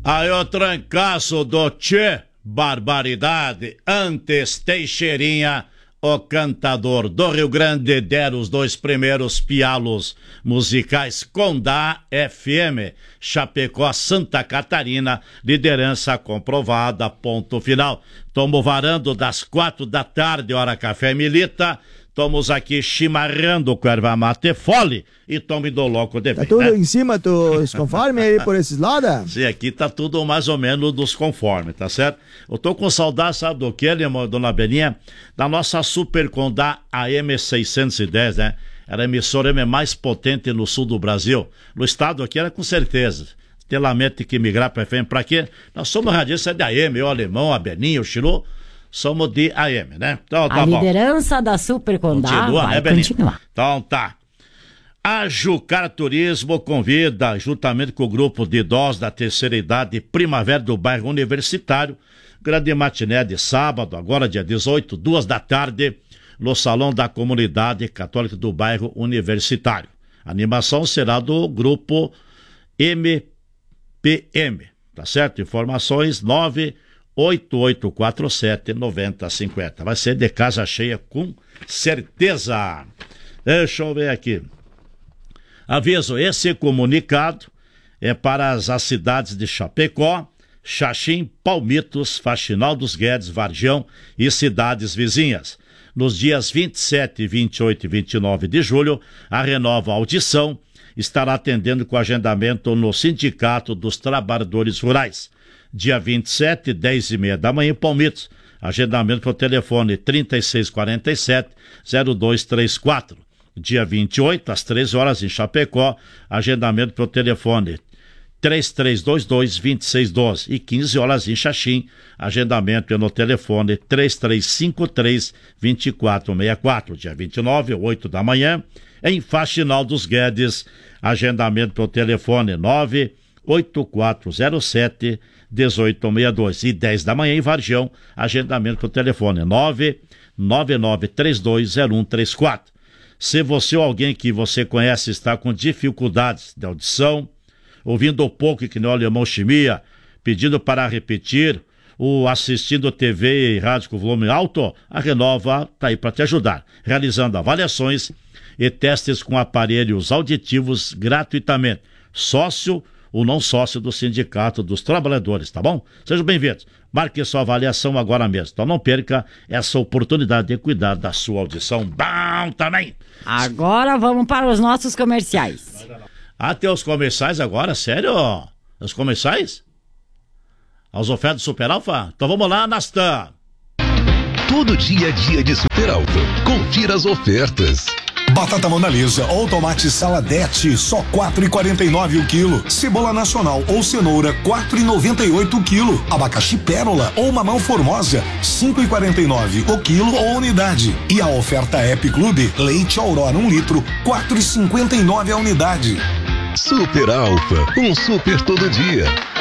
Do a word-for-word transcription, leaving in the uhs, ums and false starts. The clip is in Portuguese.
Aí o trancaço do Tchê, barbaridade, antes Teixeirinha, o cantador do Rio Grande, deram os dois primeiros pialos musicais Condá F M, Chapecó, Santa Catarina, liderança comprovada, ponto final. Tomo varando das quatro da tarde, hora café milita. Estamos aqui chimarrando com erva mate fole e tome do louco de Tá tudo né? em cima dos conformes aí por esses lados? Sim, aqui tá tudo mais ou menos dos conformes, tá certo? Eu tô com saudade, sabe do que, dona Beninha? Da nossa Super Condá A M seiscentos e dez, né? Era a emissora mais potente no sul do Brasil. No estado aqui era com certeza. Tem lamento que migrar para F M, pra quê? Nós somos radistas de A M, o alemão, a Beninha, o Chiru. Somos de A M, né? Então, tá a bom. liderança da Super Condá Continua, vai né, Beninha? continuar. Então tá. A Jucar Turismo convida, juntamente com o grupo de idosos da terceira idade Primavera do bairro Universitário, grande matiné de sábado, agora dia dezoito, duas da tarde, no Salão da Comunidade Católica do bairro Universitário. A animação será do grupo M P M, tá certo? Informações nove oito oito quatro sete nove zero cinco zero. Vai ser de casa cheia com certeza. Deixa eu ver aqui. Aviso, esse comunicado é para as, as cidades de Chapecó, Xaxim, Palmitos, Faxinal dos Guedes, Vargião e cidades vizinhas. Nos dias vinte e sete, vinte e oito e vinte e nove de julho, a Renova Audição estará atendendo com agendamento no Sindicato dos Trabalhadores Rurais. Dia vinte e sete, dez e meia da manhã em Palmitos. Agendamento por telefone trinta e seis quarenta e sete, zero dois trinta e quatro. Dia vinte e oito, às treze horas em Chapecó. Agendamento por telefone três três dois dois, dois seis um dois. E quinze horas em Xaxim. Agendamento é no telefone três três cinco três, dois quatro seis quatro. Dia vinte e nove, oito da manhã, em Faxinal dos Guedes. Agendamento por telefone nove oito quatro zero sete, um oito seis dois. E dez da manhã em Vargião, agendamento por telefone nove nove nove três dois zero um três quatro. Se você ou alguém que você conhece está com dificuldades de audição, ouvindo pouco que nem o alemão Chimia, pedindo para repetir, ou assistindo T V e rádio com volume alto, a Renova está aí para te ajudar, realizando avaliações e testes com aparelhos auditivos gratuitamente. Sócio ou não sócio do Sindicato dos Trabalhadores, tá bom? Sejam bem-vindos. Marque sua avaliação agora mesmo. Então não perca essa oportunidade de cuidar da sua audição. Bom também. Agora vamos para os nossos comerciais. Ah, tem os comerciais agora? Sério? Os comerciais? As ofertas do Super Alfa? Então vamos lá, Nastan. Todo dia é dia de Super Alfa. Confira as ofertas. Batata Mona Lisa ou tomate saladete, só quatro reais e quarenta e nove o quilo. Cebola nacional ou cenoura, quatro reais e noventa e oito o quilo. Abacaxi pérola ou mamão formosa, cinco reais e quarenta e nove o quilo ou unidade. E a oferta App Clube, leite Aurora um litro, quatro reais e cinquenta e nove a unidade. Super Alfa, um super todo dia.